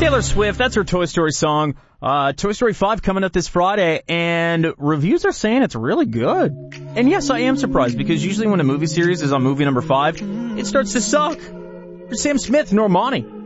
Taylor Swift, that's her Toy Story song. Toy Story 5 coming up this Friday, and reviews are saying it's really good. And yes, I am surprised, because usually when a movie series is on movie number 5, it starts to suck. For Sam Smith, Normani.